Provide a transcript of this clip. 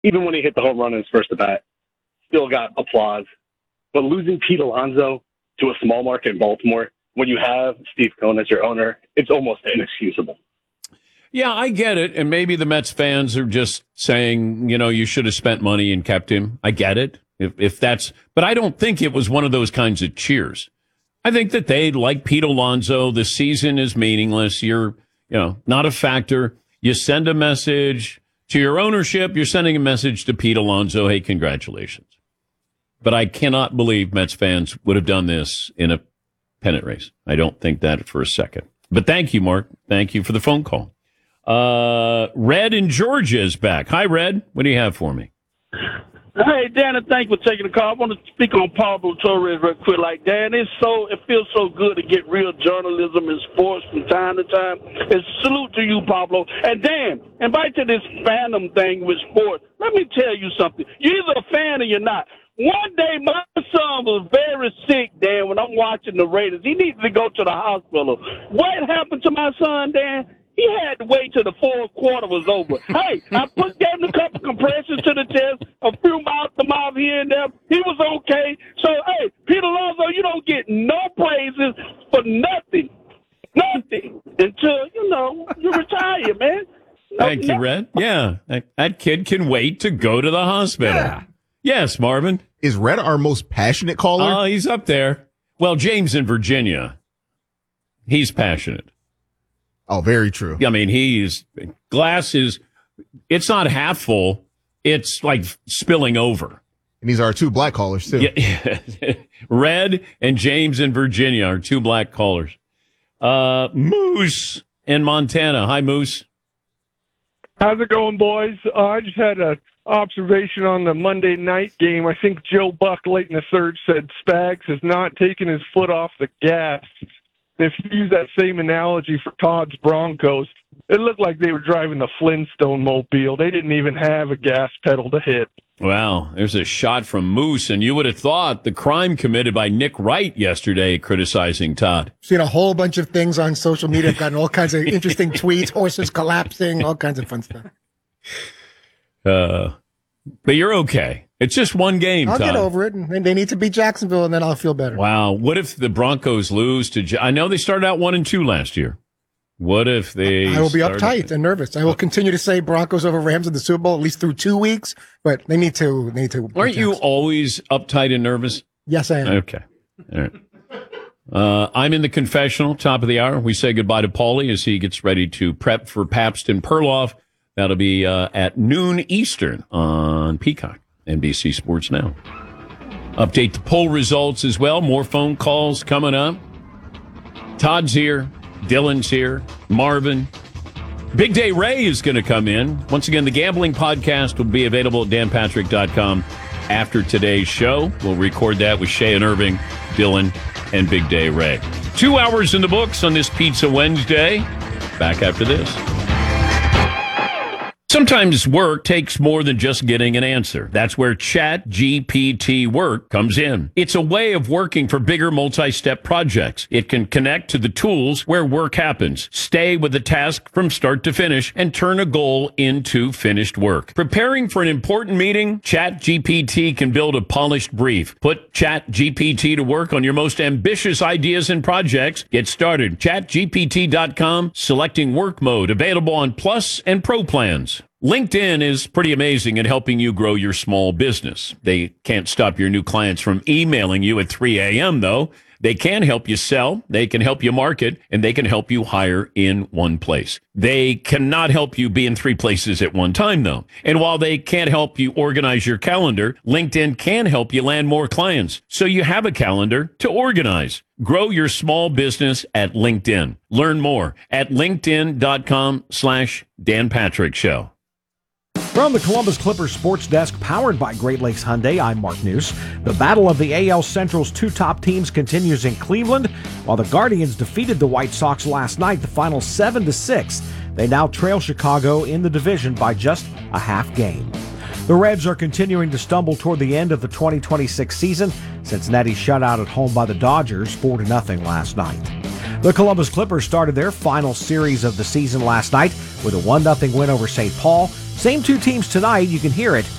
even when he hit the home run in his first at-bat, still got applause. But losing Pete Alonso to a small market in Baltimore, when you have Steve Cohen as your owner, it's almost inexcusable. Yeah, I get it. And maybe the Mets fans are just saying, you should have spent money and kept him. I get it. If that's, but I don't think it was one of those kinds of cheers. I think that they like Pete Alonso. The season is meaningless. You're, not a factor. You send a message to your ownership. You're sending a message to Pete Alonso. Hey, congratulations. But I cannot believe Mets fans would have done this in a pennant race. I don't think that for a second. But thank you, Mark. Thank you for the phone call. Red in Georgia is back. Hi, Red. What do you have for me? Hey, Dan, and thanks for taking the call. I want to speak on Pablo Torres real quick. Like, Dan, it feels so good to get real journalism in sports from time to time. And salute to you, Pablo. And Dan, and back to this fandom thing with sports, let me tell you something. You're either a fan or you're not. One day, my son was very sick, Dan, when I'm watching the Raiders. He needed to go to the hospital. What happened to my son, Dan? He had to wait till the fourth quarter was over. Hey, I gave him a couple compressions to the chest, a few mouth-to-mouth here and there. He was okay. So, hey, Pete Alonso, you don't get no praises for nothing. Nothing until, you retire, man. Thank you, Red. Yeah, that kid can wait to go to the hospital. Yeah. Yes, Marvin. Is Red our most passionate caller? Oh, he's up there. Well, James in Virginia, he's passionate. Oh, very true. I mean, it's not half full. It's like spilling over. And these are our two black callers, too. Yeah. Red and James in Virginia are two black callers. Moose in Montana. Hi, Moose. How's it going, boys? I just had an observation on the Monday night game. I think Joe Buck late in the third said Spags has not taken his foot off the gas. If you use that same analogy for Todd's Broncos, it looked like they were driving the Flintstone mobile. They didn't even have a gas pedal to hit. Wow, there's a shot from Moose, and you would have thought the crime committed by Nick Wright yesterday criticizing Todd. Seen a whole bunch of things on social media. I've gotten all kinds of interesting tweets, horses collapsing, all kinds of fun stuff. But you're okay. It's just one game, I'll Todd. get over it, and they need to beat Jacksonville, and then I'll feel better. Wow. What if the Broncos lose to... I know they started out 1-2 last year. What if they... I will be uptight and nervous. I will continue to say Broncos over Rams in the Super Bowl at least through 2 weeks, but they need to... Aren't you always uptight and nervous? Yes, I am. Okay. All right. I'm in the confessional, top of the hour. We say goodbye to Paulie as he gets ready to prep for Pabst and Perloff. That'll be at noon Eastern on Peacock, NBC Sports Now. Update the poll results as well. More phone calls coming up. Todd's here. Dylan's here. Marvin. Big Day Ray is going to come in. Once again, the Gambling Podcast will be available at danpatrick.com after today's show. We'll record that with Shay and Irving, Dylan, and Big Day Ray. 2 hours in the books on this Pizza Wednesday. Back after this. Sometimes work takes more than just getting an answer. That's where ChatGPT Work comes in. It's a way of working for bigger multi-step projects. It can connect to the tools where work happens, stay with the task from start to finish, and turn a goal into finished work. Preparing for an important meeting? ChatGPT can build a polished brief. Put ChatGPT to work on your most ambitious ideas and projects. Get started. ChatGPT.com, selecting work mode, available on Plus and Pro plans. LinkedIn is pretty amazing at helping you grow your small business. They can't stop your new clients from emailing you at 3 a.m., though. They can help you sell, they can help you market, and they can help you hire in one place. They cannot help you be in 3 places at one time, though. And while they can't help you organize your calendar, LinkedIn can help you land more clients, so you have a calendar to organize. Grow your small business at LinkedIn. Learn more at linkedin.com/Dan Patrick Show. From the Columbus Clippers Sports Desk, powered by Great Lakes Hyundai, I'm Mark News. The battle of the AL Central's 2 top teams continues in Cleveland. While the Guardians defeated the White Sox last night, the final 7-6. They now trail Chicago in the division by just a half game. The Reds are continuing to stumble toward the end of the 2026 season. Cincinnati shut out at home by the Dodgers 4-0 last night. The Columbus Clippers started their final series of the season last night with a 1-0 win over St. Paul. Same two teams tonight. You can hear it